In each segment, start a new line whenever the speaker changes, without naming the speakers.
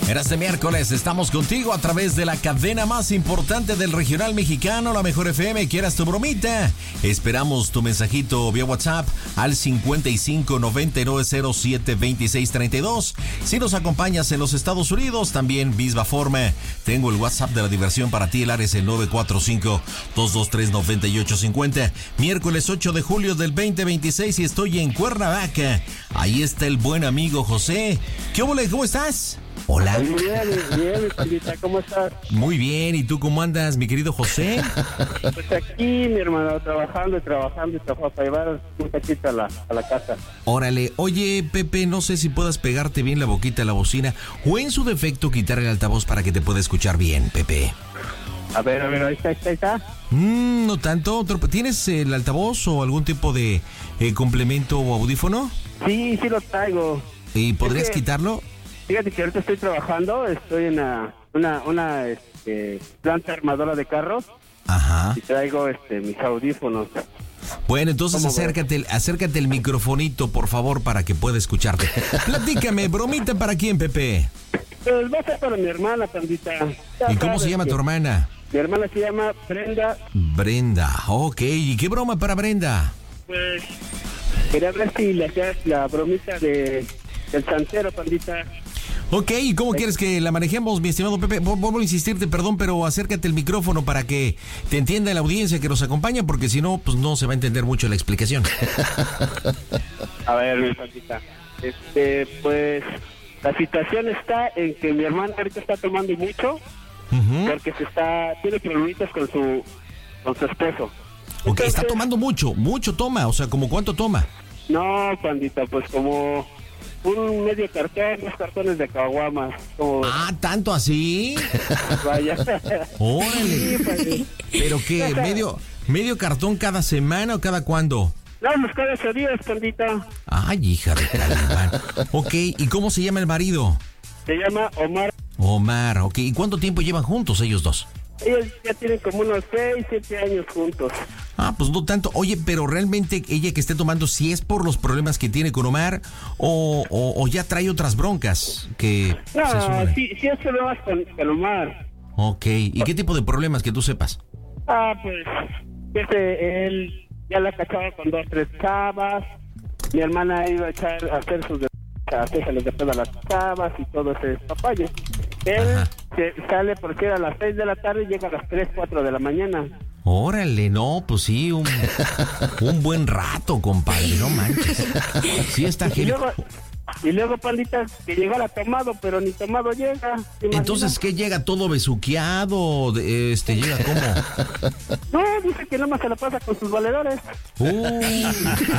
En este miércoles estamos contigo a través de la cadena más importante del regional mexicano, la Mejor FM. ¿Quieras tu bromita? Esperamos tu mensajito vía WhatsApp al 55 99 07 26 32. Si nos acompañas en los Estados Unidos, también misma forma. Tengo el WhatsApp de la diversión para ti. El área es el 945-223-9850. Miércoles 8 de julio del 2026 y estoy en Cuernavaca. Ahí está el buen amigo José. ¿Qué ole? ¿Cómo estás? Hola.
Bien, Pandita, ¿cómo estás?
Muy bien, ¿y tú cómo andas, mi querido José?
Pues aquí, mi hermano, trabajando para llevar un cachito a la casa.
Órale, oye, Pepe, no sé si puedas pegarte bien la boquita a la bocina o en su defecto quitar el altavoz para que te pueda escuchar bien, Pepe.
A ver, ahí está.
No tanto. ¿Tienes el altavoz o algún tipo de complemento o audífono?
Sí lo traigo.
¿Y podrías quitarlo?
Fíjate que ahorita estoy trabajando, estoy en una planta armadora de carros.
Ajá.
Y traigo mis audífonos.
Bueno, entonces acércate el microfonito, por favor, para que pueda escucharte. Platícame, bromita, ¿para quién, Pepe?
Pues va a ser para mi hermana, Pandita.
¿Y cómo se llama tu hermana?
Mi hermana se llama Brenda.
Brenda, ok. ¿Y qué broma para Brenda?
Pues quería ver si le hacías la bromita del santero, Pandita.
Ok, ¿y cómo quieres que la manejemos, mi estimado Pepe? Vuelvo a insistirte, perdón, pero acércate el micrófono para que te entienda la audiencia que nos acompaña, porque si no, pues no se va a entender mucho la explicación.
A ver, mi Pandita. Pues la situación está en que mi hermana ahorita está tomando mucho, porque tiene problemitas con su esposo.
Ok, entonces, está tomando mucho toma, o sea, ¿como cuánto toma?
No, Pandita, pues como un medio cartón, 2 cartones de caguamas.
¿Tanto así?
Vaya.
Órale. ¿Pero qué? ¿Medio cartón cada semana o cada cuándo?
No, pues cada 8 días, Pandita.
Ay, hija de Calimán. Ok, ¿y cómo se llama el marido?
Se llama Omar.
Omar, ok. ¿Y cuánto tiempo llevan juntos ellos dos?
Ellos ya tienen como unos 6, 7 años juntos.
Pues no tanto. Oye, pero realmente ella que esté tomando, ¿si es por los problemas que tiene con Omar o ya trae otras broncas que
no,
se suman?
Sí es problemas con Omar.
Ok, ¿y qué tipo de problemas que tú sepas?
Pues, él ya la cachaba con 2, 3 chavas. Mi hermana iba a hacer sus hacerse de a las chavas y todo ese papayo. Él sale porque era a las 6 de la tarde y llega a las 3, 4 de la mañana.
Órale, no, pues sí, un buen rato, compadre, no manches. Sí está genial.
Y luego, Pandita, que llegara tomado, pero ni tomado llega.
Entonces, ¿qué llega todo besuqueado? ¿Llega cómo?
No, dice que nomás se la pasa con sus valedores.
Pues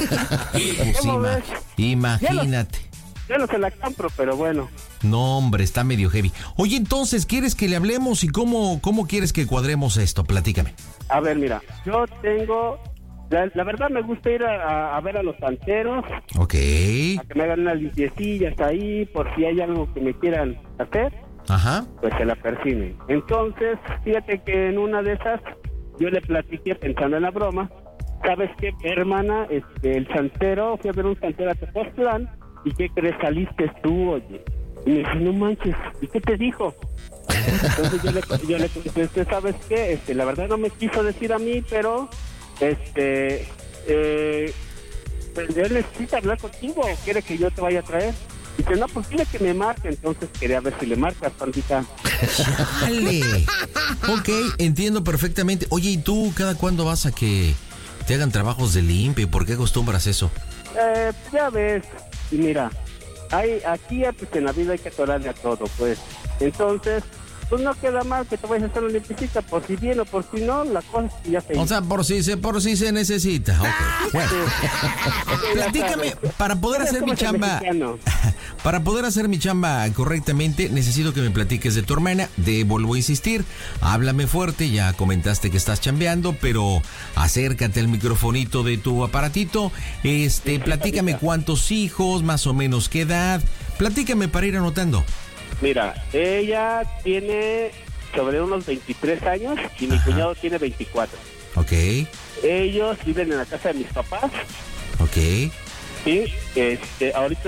imagínate.
Yo no se la compro, pero bueno.
No, hombre, está medio heavy. Oye, entonces, ¿quieres que le hablemos y cómo quieres que cuadremos esto? Platícame.
A ver, mira, yo tengo... La verdad me gusta ir a ver a los santeros.
Ok.
A que me hagan unas limpiecillas ahí, por si hay algo que me quieran hacer.
Ajá.
Pues se la persiguen. Entonces, fíjate que en una de esas, yo le platiqué pensando en la broma. ¿Sabes qué, hermana? El santero, fui a ver un santero a Tepoztlán. ¿Y qué crees? Saliste tú, oye. Y me dice, no manches, ¿y qué te dijo? Entonces yo le contesté, ¿sabes qué? La verdad no me quiso decir a mí, pero pues él necesita hablar contigo, quiere que yo te vaya a traer. Dice, no, pues dile que me marque. Entonces quería ver si le marcas, Pandita.
¡Chale! Ok, entiendo perfectamente. Oye, ¿y tú cada cuándo vas a que te hagan trabajos de limpia? ¿Por qué acostumbras eso?
Ya ves, y mira, aquí pues en la vida hay que atorarle a todo, pues. Entonces, pues no queda mal que te vayas a hacer una limpiecita, por si bien o por si no, la cosa es que ya se hizo.
O sea, por si se necesita. Ok, bueno. Platícame, para poder hacer mi chamba... Para poder hacer mi chamba correctamente, necesito que me platiques de tu hermana. Vuelvo a insistir, háblame fuerte, ya comentaste que estás chambeando, pero acércate al microfonito de tu aparatito. Platícame cuántos hijos, más o menos qué edad. Platícame para ir anotando.
Mira, ella tiene sobre unos 23 años y mi cuñado tiene 24.
Ok.
Ellos viven en la casa de mis papás.
Ok.
Sí, ahorita